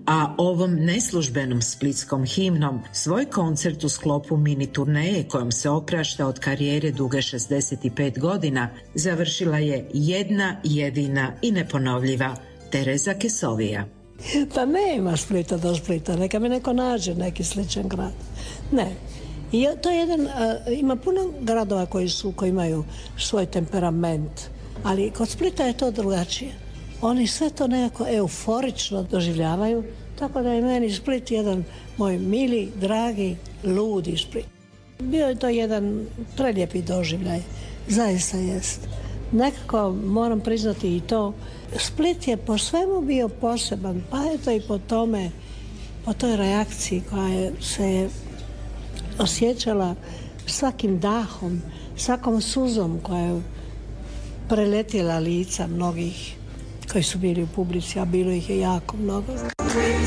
a ovom neslužbenom splitskom himnom svoj koncert u sklopu mini turneje kojom se oprašta od karijere duge 65 godina završila je jedna, jedina i neponovljiva Tereza Kesovija. Pa nema Splita do Splita, neka me neko nađe, neki sličan grad. Ne. I to je jedan, ima puno gradova koji imaju svoj temperament, ali kod Splita je to drugačije. Oni sve to nekako euforično doživljavaju, tako da je meni Split jedan moj mili, dragi, ludi Split. Bio je to jedan prelijepi doživljaj, zaista jest. Nekako moram priznati i to, Split je po svemu bio poseban, pa eto i po tome, po toj reakciji koja se je osjećala svakim dahom, svakom suzom koja je preletjela lica mnogih koji su bili u publici, a bilo ih je jako mnogo.